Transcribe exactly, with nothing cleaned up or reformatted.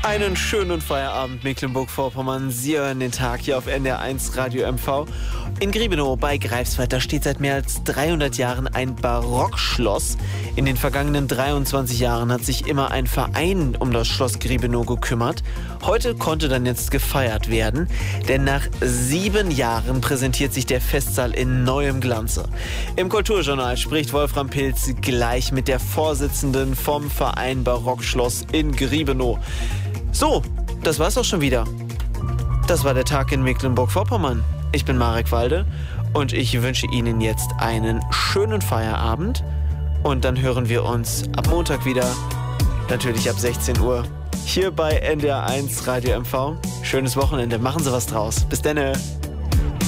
Einen schönen Feierabend, Mecklenburg-Vorpommern. Sie hören den Tag hier auf N D R eins Radio M V. In Griebenow bei Greifswald, da steht seit mehr als dreihundert Jahren ein Barockschloss. In den vergangenen dreiundzwanzig Jahren hat sich immer ein Verein um das Schloss Griebenow gekümmert. Heute konnte dann jetzt gefeiert werden, denn nach sieben Jahren präsentiert sich der Festsaal in neuem Glanze. Im Kulturjournal spricht Wolfram Pilz gleich mit der Vorsitzenden vom Verein Barockschloss in Griebenow. So, das war's auch schon wieder. Das war der Tag in Mecklenburg-Vorpommern. Ich bin Marek Walde und ich wünsche Ihnen jetzt einen schönen Feierabend. Und dann hören wir uns ab Montag wieder, natürlich ab sechzehn Uhr, hier bei N D R eins Radio M V. Schönes Wochenende, machen Sie was draus. Bis denne.